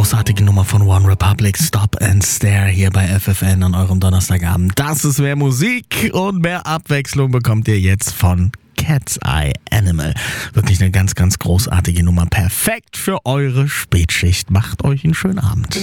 großartige Nummer von One Republic, Stop and Stare, hier bei FFN an eurem Donnerstagabend. Das ist mehr Musik und mehr Abwechslung bekommt ihr jetzt von Cat's Eye Animal. Wirklich eine ganz, ganz großartige Nummer. Perfekt für eure Spätschicht. Macht euch einen schönen Abend.